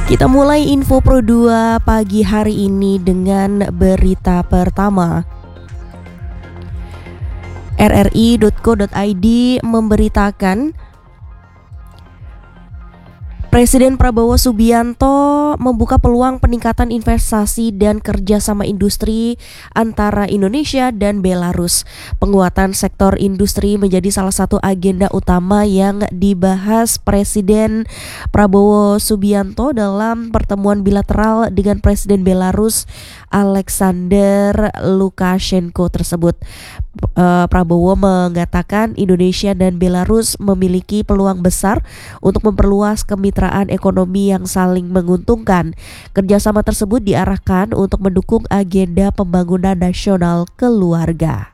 Kita mulai info Pro 2 pagi hari ini dengan berita pertama. RRI.co.id memberitakan Presiden Prabowo Subianto membuka peluang peningkatan investasi dan kerjasama industri antara Indonesia dan Belarus. Penguatan sektor industri menjadi salah satu agenda utama yang dibahas Presiden Prabowo Subianto dalam pertemuan bilateral dengan Presiden Belarus Alexander Lukashenko tersebut. Prabowo mengatakan Indonesia dan Belarus memiliki peluang besar untuk memperluas kemitraan ekonomi yang saling menguntungkan. Kerjasama tersebut diarahkan untuk mendukung agenda pembangunan nasional keluarga.